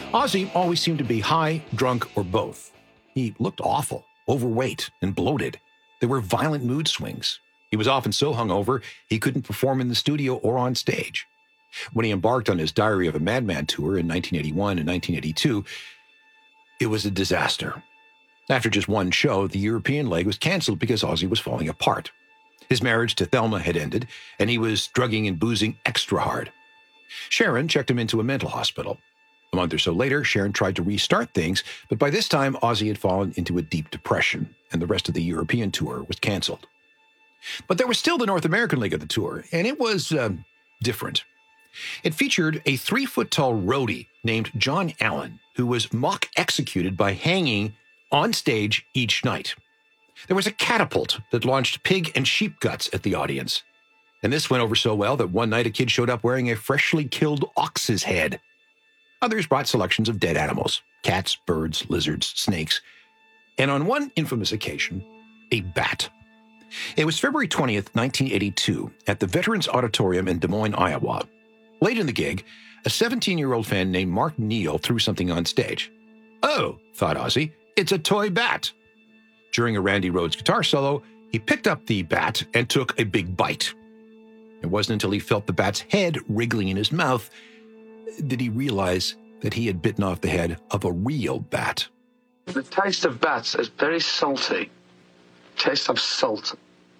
Ozzy always seemed to be high, drunk, or both. He looked awful, overweight, and bloated. There were violent mood swings. He was often so hungover he couldn't perform in the studio or on stage. When he embarked on his Diary of a Madman tour in 1981 and 1982, it was a disaster. After just one show, the European leg was canceled because Ozzy was falling apart. His marriage to Thelma had ended, and he was drugging and boozing extra hard. Sharon checked him into a mental hospital. A month or so later, Sharon tried to restart things, but by this time, Ozzy had fallen into a deep depression, and the rest of the European tour was canceled. But there was still the North American leg of the tour, and it was different. It featured a 3-foot-tall roadie named John Allen, who was mock-executed by hanging on stage each night. There was a catapult that launched pig and sheep guts at the audience. And this went over so well that one night a kid showed up wearing a freshly killed ox's head. Others brought selections of dead animals, cats, birds, lizards, snakes, and on one infamous occasion, a bat. It was February 20th, 1982, at the Veterans Auditorium in Des Moines, Iowa. Late in the gig, a 17-year-old fan named Mark Neal threw something on stage. Oh, thought Ozzy, it's a toy bat. During a Randy Rhoads guitar solo, he picked up the bat and took a big bite. It wasn't until he felt the bat's head wriggling in his mouth did he realize that he had bitten off the head of a real bat. The taste of bats is very salty. Taste of salt.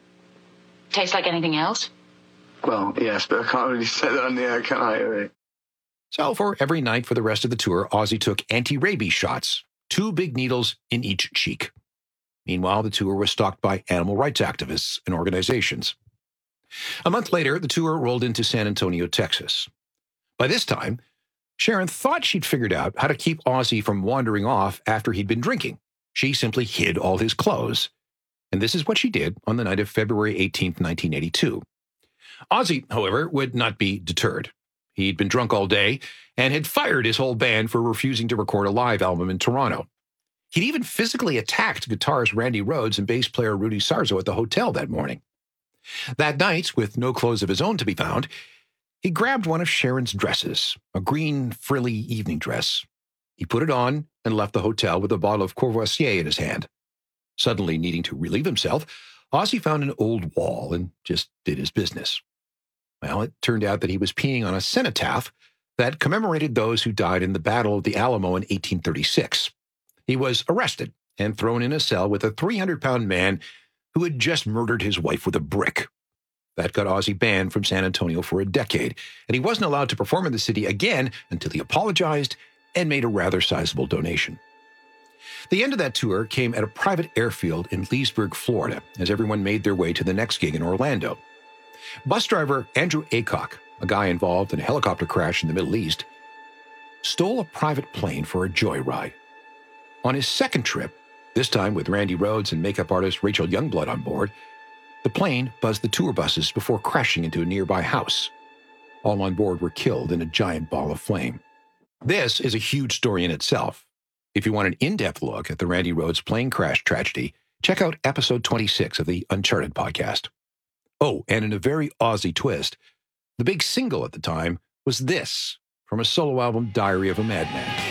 Tastes like anything else? Well, yes, but I can't really say that on the air, can I? Really? So for every night for the rest of the tour, Ozzy took anti-rabies shots, 2 big needles in each cheek. Meanwhile, the tour was stalked by animal rights activists and organizations. A month later, the tour rolled into San Antonio, Texas. By this time, Sharon thought she'd figured out how to keep Ozzy from wandering off after he'd been drinking. She simply hid all his clothes. And this is what she did on the night of February 18th, 1982. Ozzy, however, would not be deterred. He'd been drunk all day and had fired his whole band for refusing to record a live album in Toronto. He'd even physically attacked guitarist Randy Rhoads and bass player Rudy Sarzo at the hotel that morning. That night, with no clothes of his own to be found, he grabbed one of Sharon's dresses, a green, frilly evening dress. He put it on and left the hotel with a bottle of Courvoisier in his hand. Suddenly needing to relieve himself, Ozzy found an old wall and just did his business. Well, it turned out that he was peeing on a cenotaph that commemorated those who died in the Battle of the Alamo in 1836. He was arrested and thrown in a cell with a 300-pound man who had just murdered his wife with a brick. That got Ozzy banned from San Antonio for a decade, and he wasn't allowed to perform in the city again until he apologized and made a rather sizable donation. The end of that tour came at a private airfield in Leesburg, Florida, as everyone made their way to the next gig in Orlando. Bus driver Andrew Aycock, a guy involved in a helicopter crash in the Middle East, stole a private plane for a joyride. On his second trip, this time with Randy Rhoads and makeup artist Rachel Youngblood on board, the plane buzzed the tour buses before crashing into a nearby house. All on board were killed in a giant ball of flame. This is a huge story in itself. If you want an in-depth look at the Randy Rhoads plane crash tragedy, check out episode 26 of the Uncharted podcast. Oh, and in a very Ozzy twist, the big single at the time was this from a solo album, Diary of a Madman.